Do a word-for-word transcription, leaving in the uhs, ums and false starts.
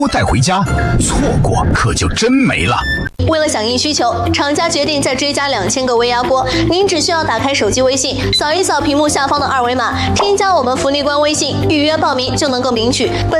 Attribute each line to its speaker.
Speaker 1: 带回家，错过可就真没了。
Speaker 2: 为了响应需求，厂家决定再追加两千个微压锅。您只需要打开手机微信，扫一扫屏幕下方的二维码，添加我们福利官微信，预约报名就能够领取本